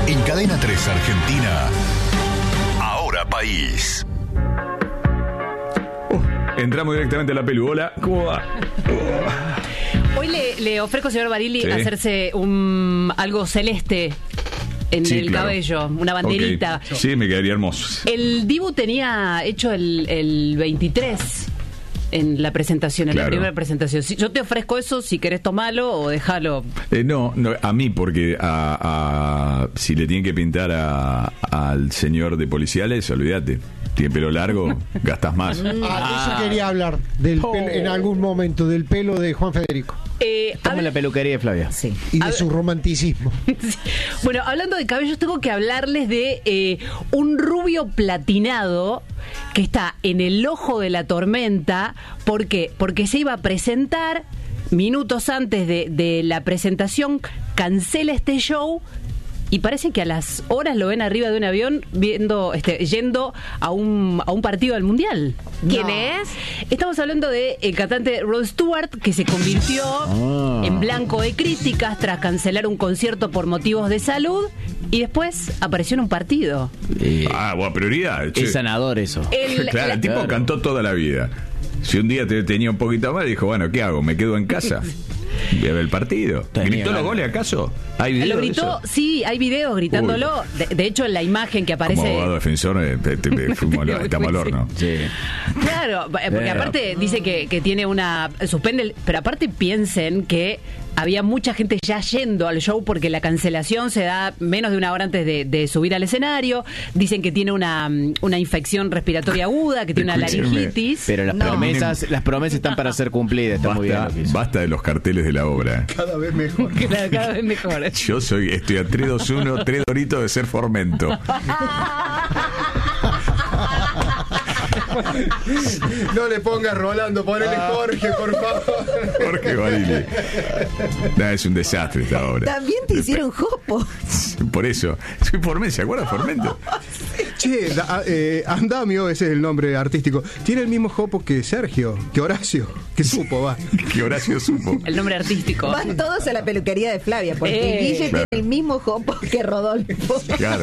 En Cadena 3 Argentina, Ahora País. Entramos directamente a la pelu. Hola, ¿cómo va? Hoy le ofrezco, señor Barili, Sí. hacerse algo celeste en el cabello, una banderita. Okay. Sí, me quedaría hermoso. El Dibu tenía hecho el 23 en la presentación, en la primera presentación. Si yo te ofrezco eso, si querés tomarlo o déjalo. No, a mí, porque si le tienen que pintar al señor de policiales, olvídate. Tiene pelo largo, gastas más. Eso quería hablar en algún momento del pelo de Juan Federico. Estamos en la peluquería de Flavia. Sí. Y de su romanticismo. Bueno, hablando de cabellos, tengo que hablarles de un rubio platinado que está en el ojo de la tormenta. ¿Por qué? Porque se iba a presentar minutos antes de la presentación, cancela este show. Y parece que a las horas lo ven arriba de un avión yendo a un partido del Mundial. ¿Quién es? Estamos hablando de el cantante Rod Stewart, que se convirtió en blanco de críticas tras cancelar un concierto por motivos de salud y después apareció en un partido. Buena prioridad. Es sanador eso. Claro, el tipo cantó toda la vida. Si un día tenía un poquito más, dijo, bueno, ¿qué hago? ¿Me quedo en casa? Voy a ver el partido. ¿Gritó los goles acaso? ¿Hay videos? Lo gritó, sí, hay videos gritándolo. De hecho, en la imagen que aparece. Como abogado defensor, estamos al horno. Sí. Claro, porque aparte dice que tiene una. Suspende. Pero aparte piensen que había mucha gente ya yendo al show porque la cancelación se da menos de una hora antes de subir al escenario. Dicen que tiene una infección respiratoria aguda, que tiene una laringitis. Pero las promesas están para ser cumplidas. Está muy bien. Basta de los carteles de la obra. Cada vez mejor. Cada vez mejor. Yo estoy a 3-2-1, 3 doritos de ser Formento. No le pongas Rolando, ponele Jorge, por favor. Jorge Barili. Es un desastre esta obra. También te hicieron jopo. Por eso. Soy Formento, ¿se acuerdan Formento? Che, Andamio, ese es el nombre artístico. Tiene el mismo jopo que Sergio, que Horacio, que supo, va. Que Horacio supo. El nombre artístico. Van todos a la peluquería de Flavia, porque Guille tiene el mismo jopo que Rodolfo. Claro.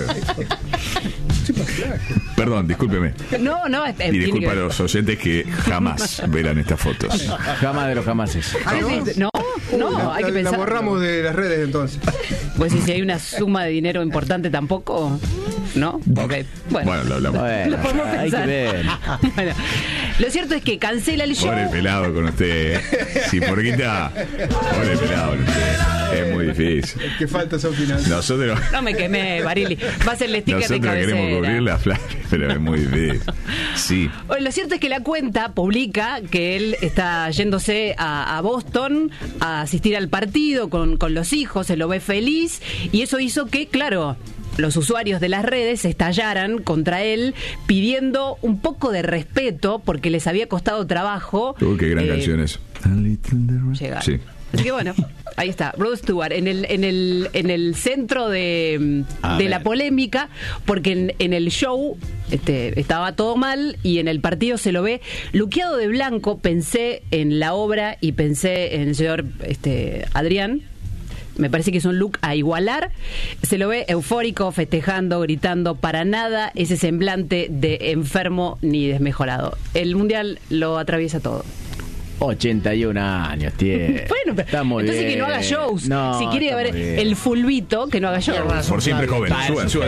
Perdón, discúlpeme. No, y disculpa a los oyentes que jamás verán estas fotos. Jamás de los jamases. No, hay que pensar. La borramos de las redes entonces. Pues si hay una suma de dinero importante tampoco, ¿no? Okay. Bueno, lo hablamos. Lo podemos hay pensar. que ver. Bueno, lo cierto es que cancela el show. Pobre pelado con usted. Sí, porquita. Pobre pelado con usted. Es muy difícil. Que falta son finanzas. Nosotros. No me quemé, Barili. Va a ser el sticker de cabecera. Nosotros queremos cubrir la Flavia, pero es muy difícil. Sí. Bueno, lo cierto es que la cuenta publica que él está yéndose a Boston a asistir al partido con los hijos, se lo ve feliz y eso hizo que, claro, los usuarios de las redes estallaran contra él pidiendo un poco de respeto porque les había costado trabajo. Qué gran canción es. Llegar. Sí. Así que bueno, ahí está, Rod Stewart en el centro de la polémica, porque en el show estaba todo mal y en el partido se lo ve luqueado de blanco. Pensé en la obra y pensé en el señor Adrián. Me parece que es un look a igualar. Se lo ve eufórico, festejando, gritando, para nada ese semblante de enfermo ni desmejorado. El Mundial lo atraviesa todo. 81 años tiene. Bueno, pero está muy entonces bien. que no haga shows. No, si quiere ver el fulbito, que no haga shows. Por siempre joven. Suban.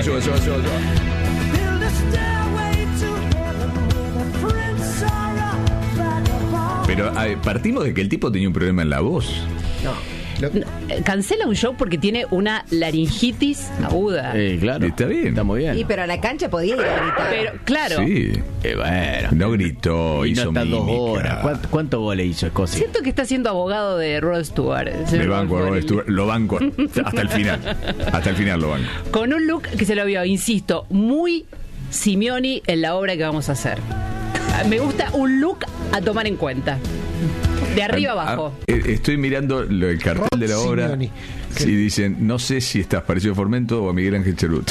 Pero partimos de que el tipo tenía un problema en la voz. Cancela un show porque tiene una laringitis aguda. Claro. Está bien. Está muy bien. Pero a la cancha podía ir a gritar. Pero, claro. Sí. Bueno. No gritó, Y hizo no está 2 mímica. horas. ¿Cuánto goles hizo Escocia? Siento que está siendo abogado de Rod Stewart. Me banco a Rod Stewart. Lo banco hasta el final. Hasta el final lo banco. Con un look que se lo vio, insisto, muy Simeoni en la obra que vamos a hacer. Me gusta un look a tomar en cuenta. De arriba abajo. Estoy mirando el cartel de la obra. Simeoni. Y dicen, no sé si estás parecido a Formento o a Miguel Ángel Cherut.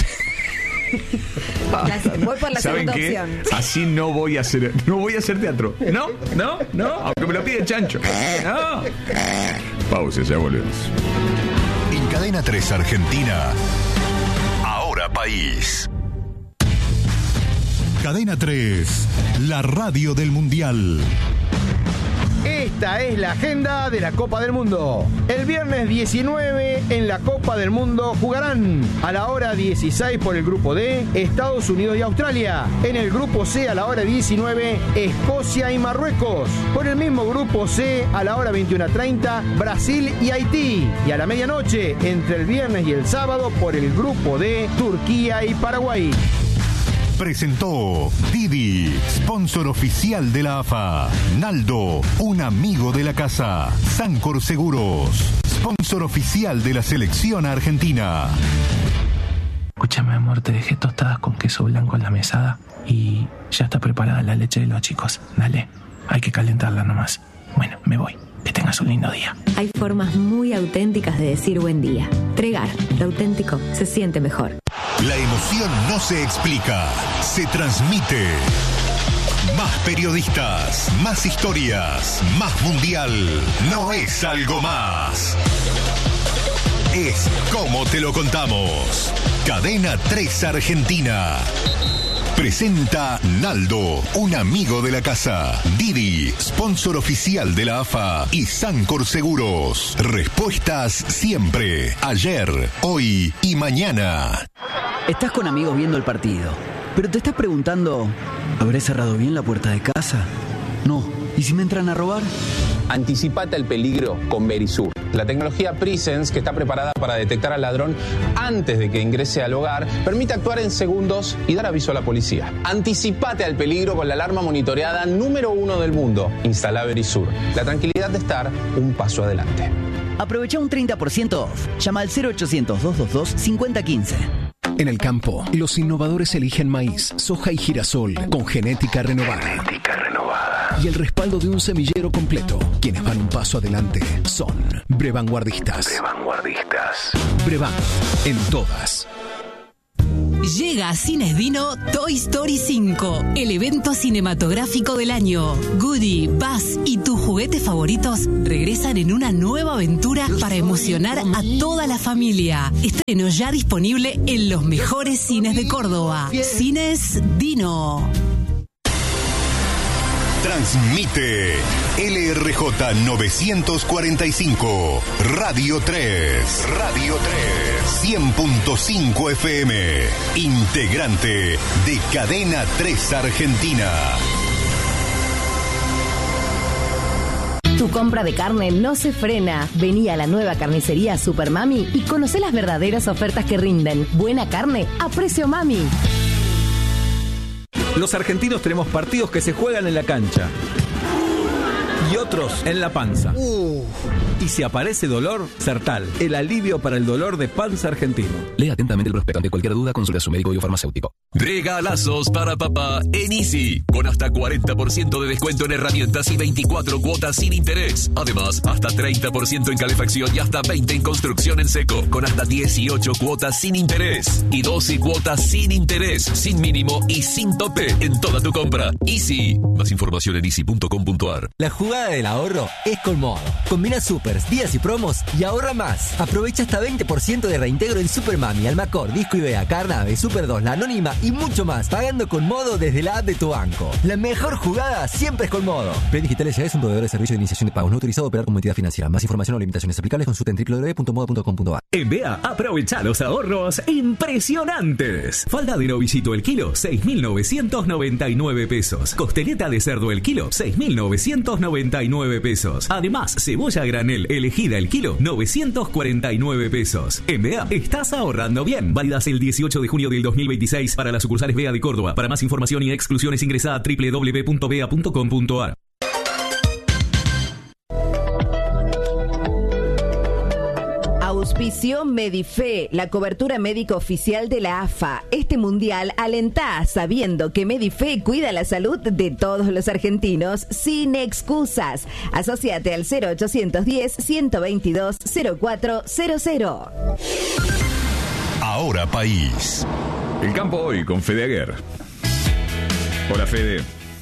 Voy por la ¿Saben segunda qué? opción. Así no voy a hacer teatro. No, aunque me lo pide Chancho. No. Pausa, ya volvemos. En Cadena 3 Argentina, Ahora País. Cadena 3, la radio del Mundial. Esta es la agenda de la Copa del Mundo. El viernes 19 en la Copa del Mundo jugarán a la hora 16 por el grupo D, Estados Unidos y Australia. En el grupo C a la hora 19, Escocia y Marruecos. Por el mismo grupo C a la hora 21:30, Brasil y Haití. Y a la medianoche, entre el viernes y el sábado, por el grupo D, Turquía y Paraguay. Presentó Didi, sponsor oficial de la AFA. Naldo, un amigo de la casa. Sancor Seguros, sponsor oficial de la selección argentina. Escúchame, amor, te dejé tostadas con queso blanco en la mesada y ya está preparada la leche de los chicos. Dale, hay que calentarla nomás. Bueno, me voy. Que tengas un lindo día. Hay formas muy auténticas de decir buen día. Tregar, lo auténtico se siente mejor. La emoción no se explica, se transmite. Más periodistas, más historias, más mundial. No es algo más. Es como te lo contamos. Cadena 3 Argentina. Presenta Naldo, un amigo de la casa. Didi, sponsor oficial de la AFA. Y Sancor Seguros. Respuestas siempre. Ayer, hoy y mañana. Estás con amigos viendo el partido, pero te estás preguntando, ¿habré cerrado bien la puerta de casa? No. ¿Y si me entran a robar? Anticipate al peligro con Verisur. La tecnología Presence, que está preparada para detectar al ladrón antes de que ingrese al hogar, permite actuar en segundos y dar aviso a la policía. Anticipate al peligro con la alarma monitoreada número 1 del mundo. Instala Verisur. La tranquilidad de estar un paso adelante. Aprovecha un 30% off. Llama al 0800-222-5015. En el campo, los innovadores eligen maíz, soja y girasol con genética renovada. Y el respaldo de un semillero completo. Quienes van un paso adelante son Brevanguardistas. Brevan, en todas. Llega a Cines Dino Toy Story 5, el evento cinematográfico del año. Woody, Buzz y tus juguetes favoritos regresan en una nueva aventura para emocionar a toda la familia. Estreno ya disponible en los mejores cines de Córdoba. Cines Dino. Transmite LRJ 945, Radio 3, 100.5 FM, integrante de Cadena 3 Argentina. Tu compra de carne no se frena. Vení a la nueva carnicería Super Mami y conocé las verdaderas ofertas que rinden. Buena carne a precio mami. Los argentinos tenemos partidos que se juegan en la cancha y otros en la panza. Y si aparece dolor, Sertal, el alivio para el dolor de panza argentino. Lea atentamente el prospecto. Ante cualquier duda, consulte a su médico o farmacéutico. Regalazos para papá en Easy, con hasta 40% de descuento en herramientas y 24 cuotas sin interés. Además, hasta 30% en calefacción y hasta 20% en construcción en seco, con hasta 18 cuotas sin interés y 12 cuotas sin interés, sin mínimo y sin tope en toda tu compra. Easy. Más información en easy.com.ar. La jugada del ahorro es con Modo. Combina supers, días y promos y ahorra más. Aprovecha hasta 20% de reintegro en Super Mami, Almacor, Disco Ibea, Carnave, Super 2, La Anónima y mucho más, pagando con Modo desde la app de tu banco. La mejor jugada siempre es con Modo. Play Digital S.A. es un proveedor de servicio de iniciación de pagos no autorizado a operar como entidad financiera. Más información o limitaciones aplicables consulta en www.modo.com.ar. En BEA aprovecha los ahorros impresionantes. Falda de novillito el kilo, 6.999 pesos. Costeleta de cerdo el kilo, 6.999 pesos. Además, cebolla a granel elegida el kilo, 949 pesos. En BEA estás ahorrando bien. Válidas el 18 de junio del 2026 para las sucursales BEA de Córdoba. Para más información y exclusiones ingresa a www.bea.com.ar. Auspició Medife, la cobertura médica oficial de la AFA. Este mundial alentá sabiendo que Medife cuida la salud de todos los argentinos sin excusas. Asociate al 0810-122-0400. Ahora País. El campo hoy con Fede Aguer. Hola, Fede.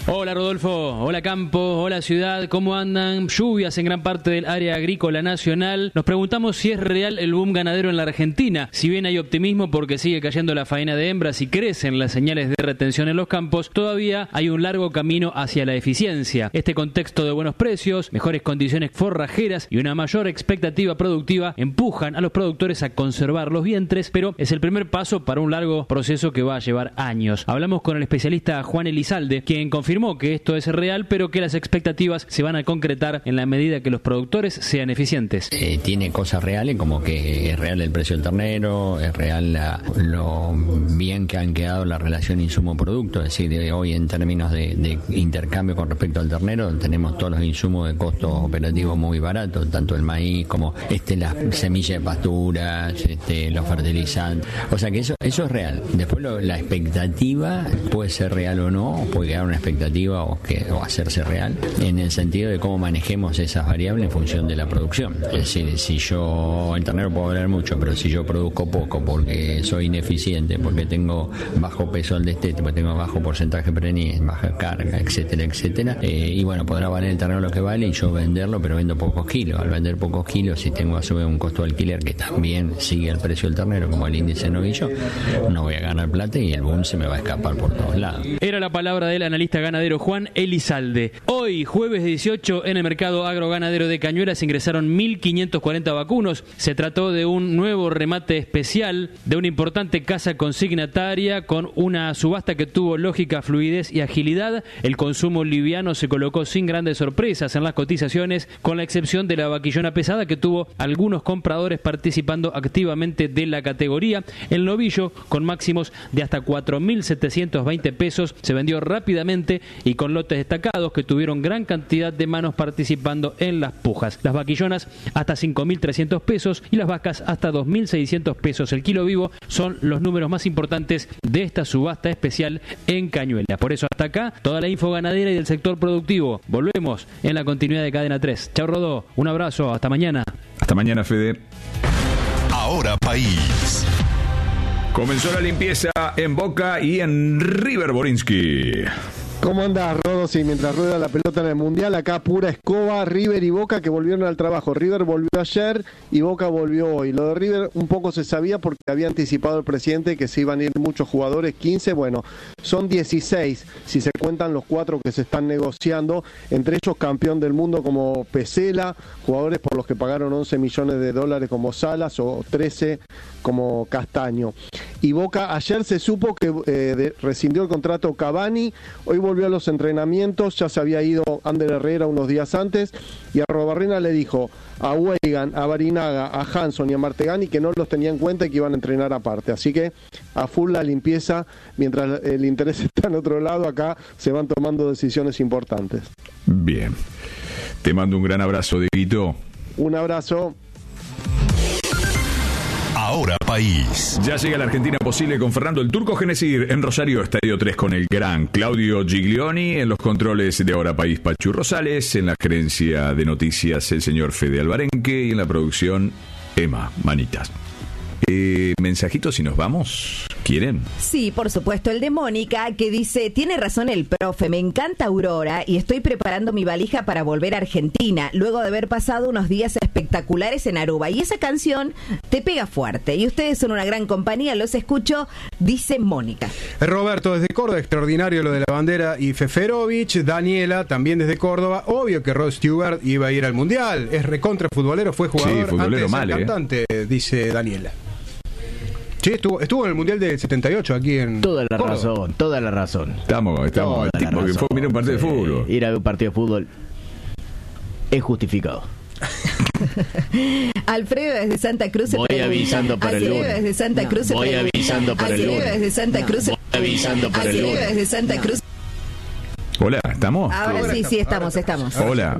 Hola Rodolfo, hola Campo, hola Ciudad, ¿cómo andan? Lluvias en gran parte del área agrícola nacional. Nos preguntamos si es real el boom ganadero en la Argentina. Si bien hay optimismo porque sigue cayendo la faena de hembras y crecen las señales de retención en los campos, todavía hay un largo camino hacia la eficiencia. Este contexto de buenos precios, mejores condiciones forrajeras y una mayor expectativa productiva empujan a los productores a conservar los vientres, pero es el primer paso para un largo proceso que va a llevar años. Hablamos con el especialista Juan Elizalde, quien confirmó que esto es real, pero que las expectativas se van a concretar en la medida que los productores sean eficientes. Tiene cosas reales, como que es real el precio del ternero, es real lo bien que han quedado la relación insumo-producto, es decir, hoy en términos de intercambio con respecto al ternero, tenemos todos los insumos de costos operativos muy baratos, tanto el maíz como las semillas de pasturas, los fertilizantes, o sea que eso es real. Después la expectativa puede ser real o no, puede quedar una expectativa o hacerse real en el sentido de cómo manejemos esas variables en función de la producción. Es decir, si el ternero puede valer mucho, pero si yo produzco poco porque soy ineficiente, porque tengo bajo peso al destete, porque tengo bajo porcentaje preñez, baja carga, etcétera, etcétera, y bueno, podrá valer el ternero lo que vale y yo venderlo, pero vendo pocos kilos. Al vender pocos kilos, si tengo a su vez un costo de alquiler que también sigue el precio del ternero, como el índice de novillo, no voy a ganar plata y el boom se me va a escapar por todos lados. Era la palabra del analista ganadero Juan Elizalde. Hoy, jueves 18, en el mercado agroganadero de Cañuelas ingresaron 1.540 vacunos. Se trató de un nuevo remate especial de una importante casa consignataria con una subasta que tuvo lógica, fluidez y agilidad. El consumo liviano se colocó sin grandes sorpresas en las cotizaciones, con la excepción de la vaquillona pesada que tuvo algunos compradores participando activamente de la categoría. El novillo, con máximos de hasta 4.720 pesos, se vendió rápidamente y con lotes destacados que tuvieron gran cantidad de manos participando en las pujas. Las vaquillonas hasta 5.300 pesos y las vacas hasta 2.600 pesos. El kilo vivo son los números más importantes de esta subasta especial en Cañuelas. Por eso hasta acá toda la info ganadera y del sector productivo. Volvemos en la continuidad de Cadena 3. Chau Rodó, un abrazo, hasta mañana. Hasta mañana, Fede. Ahora País. Comenzó la limpieza en Boca y en River Borinsky. ¿Cómo andás, Rodo? Sí, mientras rueda la pelota en el Mundial, acá pura escoba, River y Boca que volvieron al trabajo. River volvió ayer y Boca volvió hoy. Lo de River un poco se sabía porque había anticipado el presidente que se iban a ir muchos jugadores, 15, bueno, son 16 si se cuentan los 4 que se están negociando, entre ellos campeón del mundo como Pesela, jugadores por los que pagaron 11 millones de dólares como Salas o 13 como Castaño. Y Boca ayer se supo que rescindió el contrato Cavani, hoy volvió a los entrenamientos, ya se había ido Ander Herrera unos días antes y a Arrobarrena le dijo a Weigan, a Barinaga, a Hanson y a Martegani que no los tenía en cuenta y que iban a entrenar aparte. Así que a full la limpieza, mientras el interés está en otro lado, acá se van tomando decisiones importantes. Bien, te mando un gran abrazo, Dieguito. Un abrazo. Ahora País. Ya llega la Argentina posible con Fernando el Turco Genesir en Rosario, Estadio 3 con el gran Claudio Giglioni, en los controles de Ahora País Pachu Rosales, en la gerencia de noticias el señor Fede Alvarenque y en la producción Emma Manitas. Mensajitos y nos vamos. ¿Quieren? Sí, por supuesto, el de Mónica que dice: tiene razón el profe, me encanta Aurora y estoy preparando mi valija para volver a Argentina luego de haber pasado unos días espectaculares en Aruba y esa canción te pega fuerte y ustedes son una gran compañía, los escucho, dice Mónica. Roberto desde Córdoba, extraordinario lo de la bandera y Feferovich. Daniela también desde Córdoba, obvio que Rod Stewart iba a ir al Mundial, es recontra futbolero, fue jugador, sí, futbolero antes de ser cantante, dice Daniela. Sí, estuvo en el Mundial del 78 aquí en Toda la Córdoba. razón, toda la razón. Estamos el tipo que fue a mirar un partido de fútbol. Ir a ver un partido de fútbol es justificado. Alfredo desde Santa Cruz se Voy pregunta. avisando para el lunes. Desde Santa Cruz se Voy pregunta. avisando para el lunes. Desde Santa Cruz Voy avisando para el lunes. Desde Santa Cruz. Hola, ¿estamos? Ahora sí, estamos. Hola.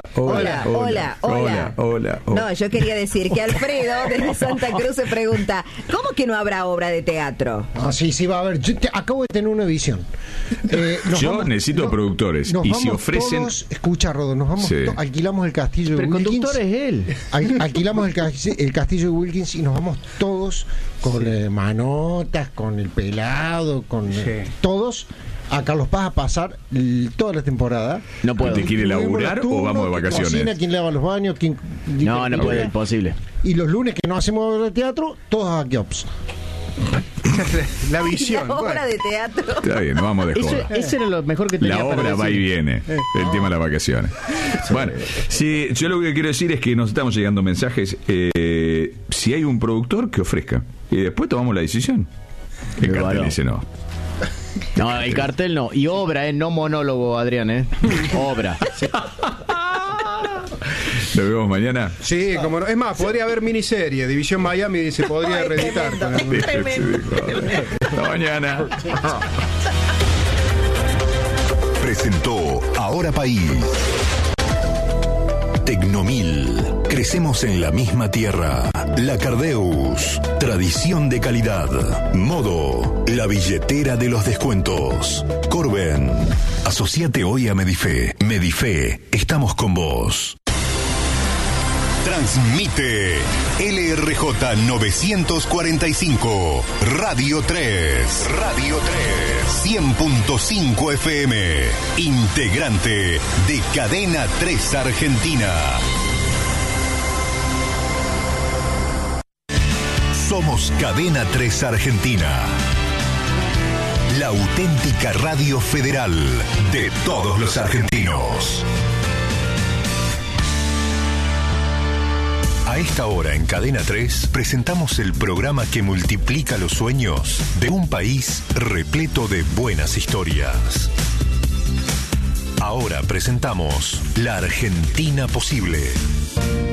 No, yo quería decir que Alfredo desde Santa Cruz se pregunta: ¿cómo que no habrá obra de teatro? Ah, sí, va a haber. Acabo de tener una visión. Yo necesito productores y si ofrecen. Todos, escucha, Rodo, nos vamos. Sí. Alquilamos el castillo de Wilkins. Pero el conductor es él. Alquilamos el castillo de Wilkins y nos vamos todos con Manotas, con el pelado, con todos a Carlos Paz a pasar toda la temporada. No puedo. ¿Te quiere laburar o vamos de vacaciones? Cocina, quién lava los baños, quién... No puede, imposible. Y los lunes que no hacemos obra de teatro, todos a Kiops. La visión. La obra de teatro. Está bien, no vamos de joda. Eso era lo mejor que tenía La para obra va y decir. viene. El tema de las vacaciones. Bueno, sí, yo lo que quiero decir es que nos estamos llegando mensajes. Si hay un productor, que ofrezca. Y después tomamos la decisión. El cartel dice no. No, el cartel no. Y obra, no monólogo, Adrián, Obra. ¿Nos vemos mañana? Sí, como no. Es más, podría haber miniserie. División Miami se podría reeditar. Hasta mañana. Presentó Ahora País. Tecnomil. Crecemos en la misma tierra. La Cardeus. Tradición de calidad. Modo. La billetera de los descuentos. Corben. Asociate hoy a Medife. Medife. Estamos con vos. Transmite LRJ 945 Radio 3. Radio 3. 100.5 FM. Integrante de Cadena 3 Argentina. Somos Cadena 3 Argentina. La auténtica radio federal de todos los argentinos. A esta hora en Cadena 3 presentamos el programa que multiplica los sueños de un país repleto de buenas historias. Ahora presentamos La Argentina Posible.